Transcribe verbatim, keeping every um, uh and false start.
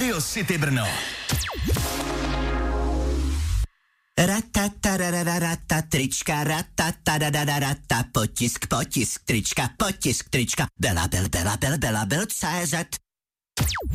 Radio City Brno. Ratatarararata, trička, ratatarararata, potisk, potisk, trička, potisk, trička, Bela, bel, bela, bel, bela, bel, C Z.